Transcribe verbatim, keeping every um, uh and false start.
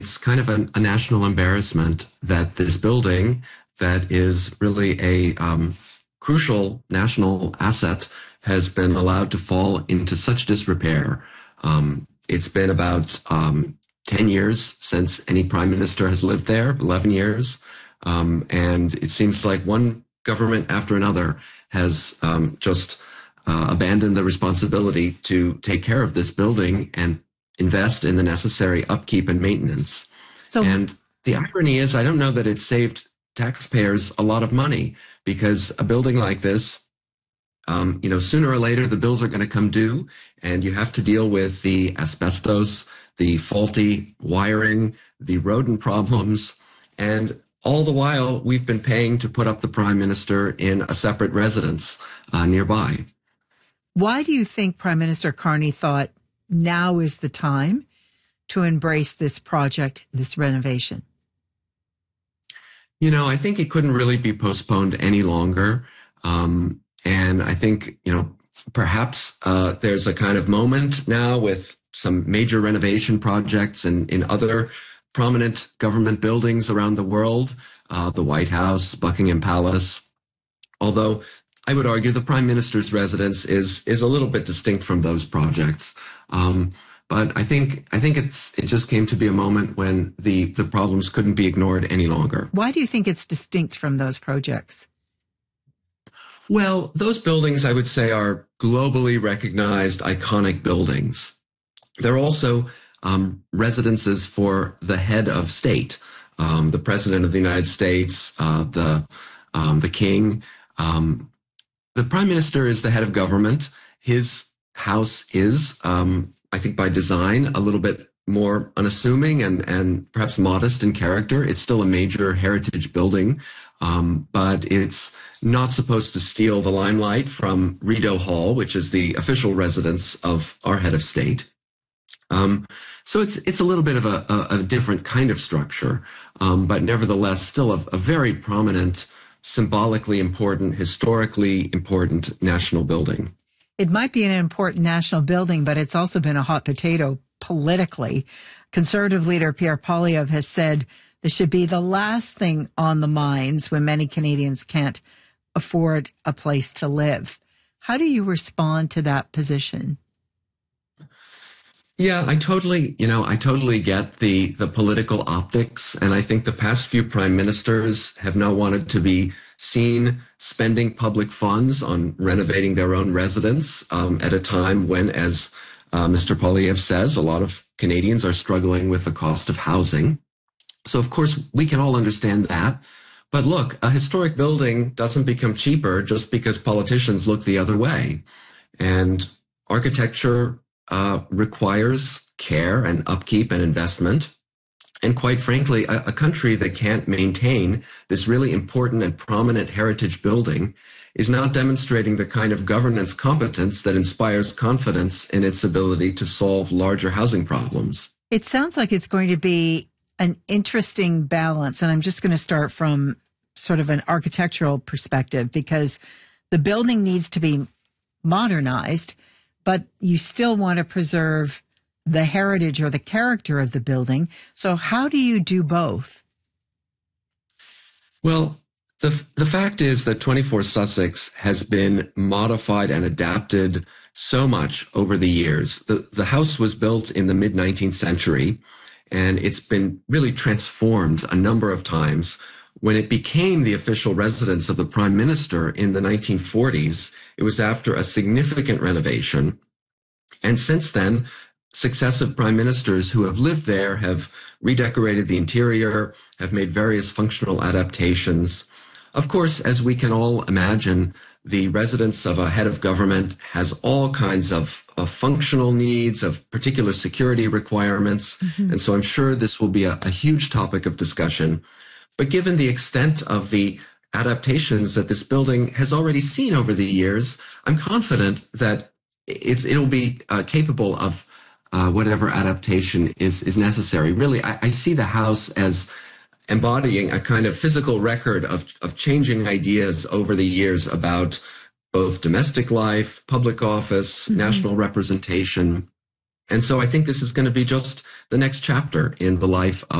it's kind of an, a national embarrassment that this building that is really a um, crucial national asset has been allowed to fall into such disrepair. Um, it's been about um, ten years since any prime minister has lived there, eleven years. Um, and it seems like one government after another has um, just uh, abandoned the responsibility to take care of this building and invest in the necessary upkeep and maintenance. So, and the irony is, I don't know that it saved taxpayers a lot of money, because a building like this, um, you know, sooner or later, the bills are going to come due, and you have to deal with the asbestos, the faulty wiring, the rodent problems. And all the while, we've been paying to put up the prime minister in a separate residence uh, nearby. Why do you think Prime Minister Carney thought now is the time to embrace this project, this renovation? You know, I think it couldn't really be postponed any longer. Um, and I think, you know, perhaps uh, there's a kind of moment now with some major renovation projects in, in other prominent government buildings around the world, uh, the White House, Buckingham Palace. Although I would argue the Prime Minister's residence is is a little bit distinct from those projects. Um, but I think I think it's it just came to be a moment when the the problems couldn't be ignored any longer. Why do you think it's distinct from those projects? Well, those buildings, I would say, are globally recognized, iconic buildings. They're also um, residences for the head of state, um, the President of the United States, uh, the um, the King. Um, the Prime Minister is the head of government. His house is, um, I think, by design, a little bit more unassuming and and perhaps modest in character. It's still a major heritage building, um, but it's not supposed to steal the limelight from Rideau Hall, which is the official residence of our head of state. Um, so it's it's a little bit of a, a, a different kind of structure, um, but nevertheless still a, a very prominent, symbolically important, historically important national building. It might be an important national building, but it's also been a hot potato politically. Conservative leader Pierre Poilievre has said this should be the last thing on the minds when many Canadians can't afford a place to live. How do you respond to that position? Yeah, I totally, you know, I totally get the the political optics, and I think the past few prime ministers have not wanted to be seen spending public funds on renovating their own residence um, at a time when, as uh, Mister Poilievre says, a lot of Canadians are struggling with the cost of housing. So, of course, we can all understand that. But look, a historic building doesn't become cheaper just because politicians look the other way. And architecture Uh, requires care and upkeep and investment. And quite frankly, a, a country that can't maintain this really important and prominent heritage building is not demonstrating the kind of governance competence that inspires confidence in its ability to solve larger housing problems. It sounds like it's going to be an interesting balance. And I'm just going to start from sort of an architectural perspective, because the building needs to be modernized, but you still want to preserve the heritage or the character of the building. So how do you do both? Well, the the fact is that twenty-four Sussex has been modified and adapted so much over the years. The, the house was built in the mid-nineteenth century, and it's been really transformed a number of times. When it became the official residence of the Prime Minister in the nineteen forties, it was after a significant renovation. And since then, successive prime ministers who have lived there have redecorated the interior, have made various functional adaptations. Of course, as we can all imagine, the residence of a head of government has all kinds of, of functional needs, of particular security requirements. Mm-hmm. And so I'm sure this will be a, a huge topic of discussion. But given the extent of the adaptations that this building has already seen over the years, I'm confident that it's, it'll be uh, capable of uh, whatever adaptation is, is necessary. Really, I, I see the house as embodying a kind of physical record of, of changing ideas over the years about both domestic life, public office, mm-hmm. national representation. And so I think this is going to be just the next chapter in the life of